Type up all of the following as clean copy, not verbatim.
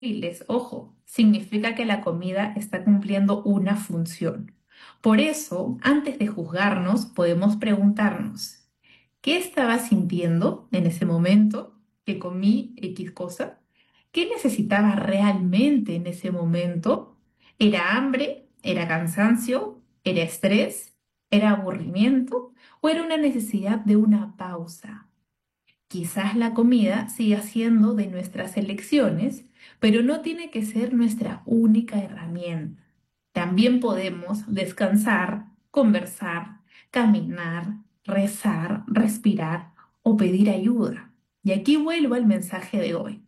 Ojo, significa que la comida está cumpliendo una función. Por eso, antes de juzgarnos, podemos preguntarnos, ¿qué estaba sintiendo en ese momento que comí X cosa? ¿Qué necesitaba realmente en ese momento? ¿Era hambre? ¿Era cansancio? ¿Era estrés? ¿Era aburrimiento? ¿O era una necesidad de una pausa? Quizás la comida siga siendo de nuestras elecciones, pero no tiene que ser nuestra única herramienta. También podemos descansar, conversar, caminar, rezar, respirar o pedir ayuda. Y aquí vuelvo al mensaje de hoy.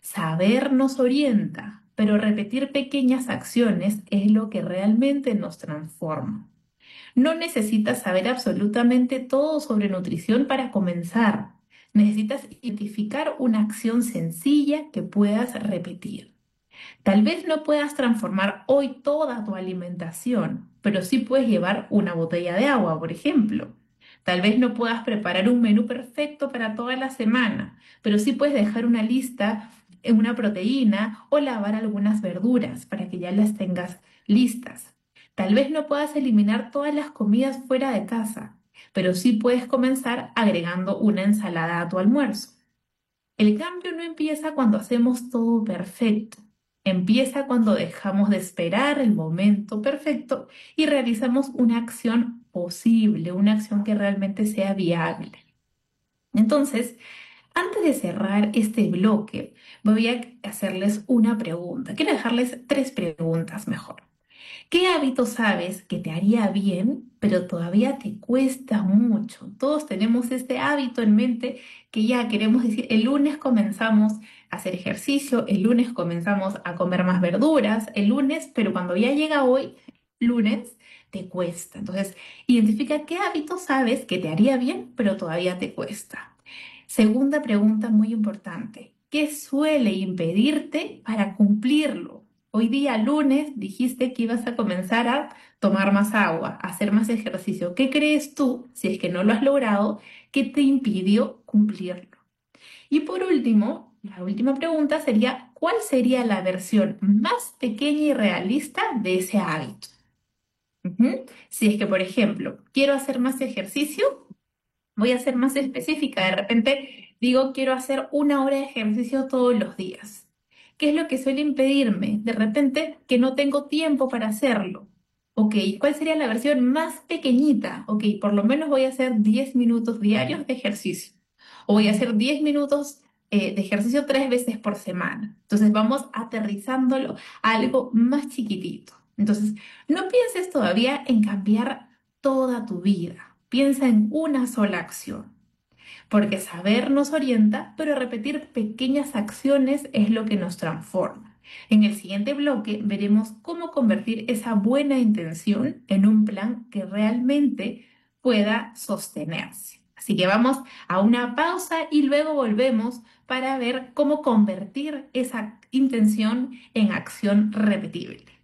Saber nos orienta, pero repetir pequeñas acciones es lo que realmente nos transforma. No necesitas saber absolutamente todo sobre nutrición para comenzar. Necesitas identificar una acción sencilla que puedas repetir. Tal vez no puedas transformar hoy toda tu alimentación, pero sí puedes llevar una botella de agua, por ejemplo. Tal vez no puedas preparar un menú perfecto para toda la semana, pero sí puedes dejar una lista en una proteína o lavar algunas verduras para que ya las tengas listas. Tal vez no puedas eliminar todas las comidas fuera de casa, pero sí puedes comenzar agregando una ensalada a tu almuerzo. El cambio no empieza cuando hacemos todo perfecto. Empieza cuando dejamos de esperar el momento perfecto y realizamos una acción posible, una acción que realmente sea viable. Entonces, antes de cerrar este bloque, voy a hacerles una pregunta. Quiero dejarles tres preguntas mejor. ¿Qué hábito sabes que te haría bien, pero todavía te cuesta mucho? Todos tenemos este hábito en mente que ya queremos decir, el lunes comenzamos a hacer ejercicio, el lunes comenzamos a comer más verduras, el lunes, pero cuando ya llega hoy, lunes, te cuesta. Entonces, identifica qué hábito sabes que te haría bien, pero todavía te cuesta. Segunda pregunta muy importante. ¿Qué suele impedirte para cumplirlo? Hoy día, lunes, dijiste que ibas a comenzar a tomar más agua, a hacer más ejercicio. ¿Qué crees tú, si es que no lo has logrado, que te impidió cumplirlo? Y por último, la última pregunta sería, ¿cuál sería la versión más pequeña y realista de ese hábito? Ujú. Si es que, por ejemplo, quiero hacer más ejercicio, voy a ser más específica. De repente digo, quiero hacer 1 hora de ejercicio todos los días. ¿Qué es lo que suele impedirme? De repente que no tengo tiempo para hacerlo. Ok, ¿cuál sería la versión más pequeñita? Ok, por lo menos voy a hacer 10 minutos diarios de ejercicio. O voy a hacer 10 minutos de ejercicio 3 veces por semana. Entonces vamos aterrizándolo a algo más chiquitito. Entonces, no pienses todavía en cambiar toda tu vida. Piensa en una sola acción, porque saber nos orienta, pero repetir pequeñas acciones es lo que nos transforma. En el siguiente bloque veremos cómo convertir esa buena intención en un plan que realmente pueda sostenerse. Así que vamos a una pausa y luego volvemos para ver cómo convertir esa intención en acción repetible.